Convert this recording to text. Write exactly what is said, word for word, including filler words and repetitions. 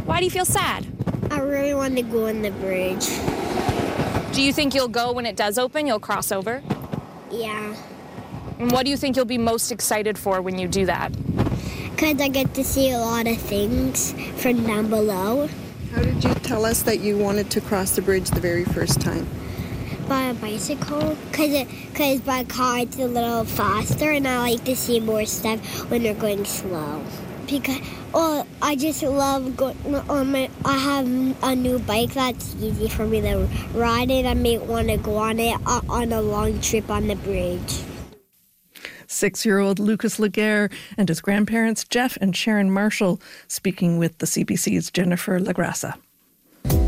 Why do you feel sad? I really want to go on the bridge. Do you think you'll go when it does open? You'll cross over? Yeah. And what do you think you'll be most excited for when you do that? Because I get to see a lot of things from down below. How did you tell us that you wanted to cross the bridge the very first time? By a bicycle. Because because by car it's a little faster, and I like to see more stuff when they're going slow. Because oh, I just love going on my. I have a new bike that's easy for me to ride it. I may want to go on it on a long trip on the bridge. Six-year-old Lucas Laguerre and his grandparents Jeff and Sharon Marshall speaking with the C B C's Jennifer LaGrassa.